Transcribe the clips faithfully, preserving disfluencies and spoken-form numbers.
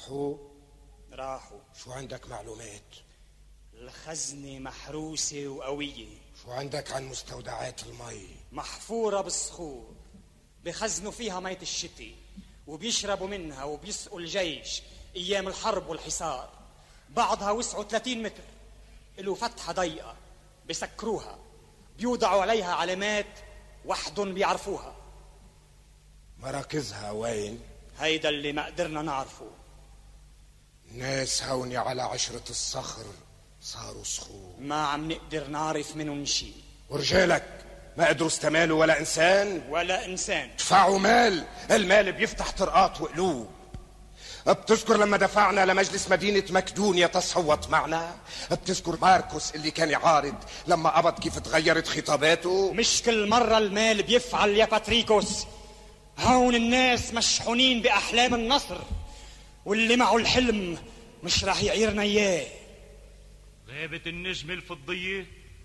راحوا راحوا. شو عندك معلومات؟ الخزنة محروسة وقوية. شو عندك عن مستودعات المي؟ محفورة بالصخور، بخزنوا فيها مية الشتي وبيشربوا منها وبيسقوا الجيش ايام الحرب والحصار. بعضها وسعوا ثلاثين متر، له فتحة ضيقة بسكروها، بيوضعوا عليها علامات وحدهم بيعرفوها. مراكزها وين؟ هيدا اللي ما قدرنا نعرفه. ناس هوني على عشرة الصخر صاروا صخور، ما عم نقدر نعرف منهم شي. ورجالك ما قدروا استمالوا ولا انسان ولا انسان. دفعوا مال، المال بيفتح طرقات وقلوب. بتذكر لما دفعنا لمجلس مدينة مكدونيا تصوت معنا؟ بتذكر ماركوس اللي كان يعارض لما قبض كيف تغيرت خطاباته؟ مش كل مرة المال بيفعل يا باتريكوس. هون الناس مشحونين بأحلام النصر، واللي معه الحلم مش راح يعيرنا اياه. غابت النجمة الفضية؟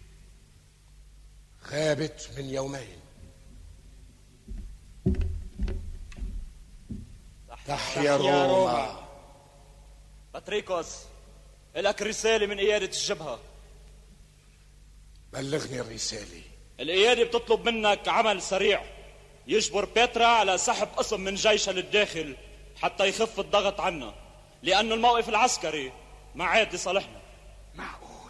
غابت من يومين. تحيا روما. باتريكوس، لك رسالة من قيادة الجبهة. بلغني الرسالة. القيادة بتطلب منك عمل سريع يجبر بيترا على سحب قسم من جيشها للداخل حتى يخف الضغط عنا، لأن الموقف العسكري ما عاد لصالحنا. معقول؟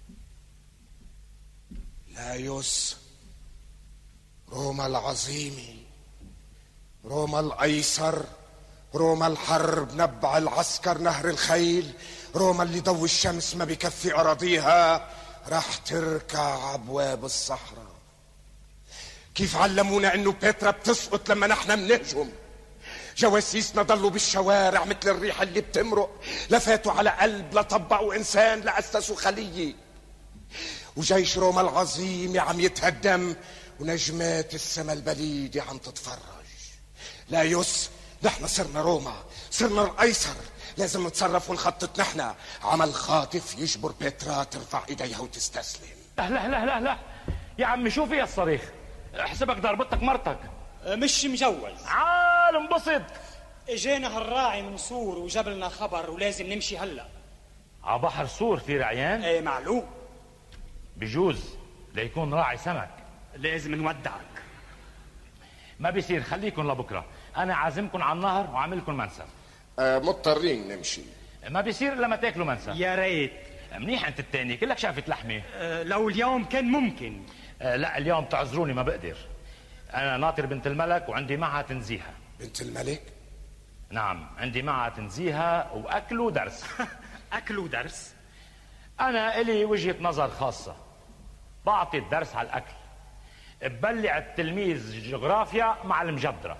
لايوس، روما العظيمة، روما الأيسر، روما الحرب نبع العسكر نهر الخيل، روما اللي ضوء الشمس ما بكفي أراضيها راح تركع أبواب الصحراء. كيف علمونا انه بيترا بتسقط لما نحن منهجم؟ جواسيسنا ضلوا بالشوارع مثل الريح اللي بتمرق، لا فاتوا على قلب، لا طبقوا انسان، لا اسسوا خليه. وجيش روما العظيم عم يتهدم، ونجمات السما البليدة عم تتفرج. لايوس، نحن صرنا روما، صرنا الايسر، لازم نتصرف ونخطط نحن عمل خاطف يجبر بيترا ترفع ايديها وتستسلم. لا لا لا لا لا يا عمي، شو في الصريخ؟ احسبك ضربتك مرتك. مش مجوز. عال انبسط. اجينا هالراعي من سور وجاب لنا خبر ولازم نمشي هلا. ع بحر سور في رعيان؟ ايه معلوم. بجوز ليكون راعي سمك. لازم نودعك. ما بيصير، خليكن لبكره، انا عازمكن على النهر وعاملكن منسف. آه مضطرين نمشي. ما بيصير لما تاكلوا منسف. يا ريت. منيح انت التاني، كلك شافة لحمه. أه لو اليوم كان ممكن. أه لا، اليوم تعذروني ما بقدر. انا ناطر بنت الملك وعندي معها تنزيهها. بنت الملك؟ نعم، عندي معها تنزيهها واكل ودرس. اكل ودرس؟ انا الي وجهة نظر خاصة، بعطي الدرس على الاكل، ببلع التلميذ جغرافيا مع المجدرة.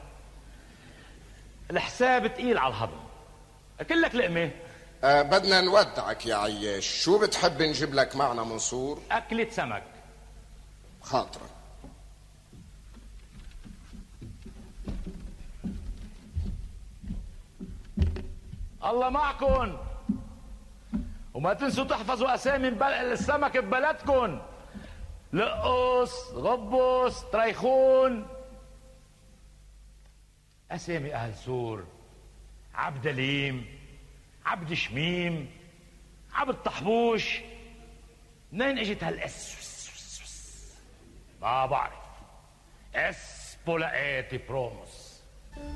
الحساب تقيل على الهضم، كلك لقمة. أه بدنا نودعك يا عياش، شو بتحب نجيب لك معنا منصور؟ أكلة سمك. خاطرك. الله معكن، وما تنسوا تحفظوا أسامي السمك ببلدكن. لقص، غبص، تريخون، أسامي أهل سور: عبد ليم، عبد شميم، عبد طحبوش. منين اجت هالاس؟ ما بعرف. اس بولائيتي بروموس.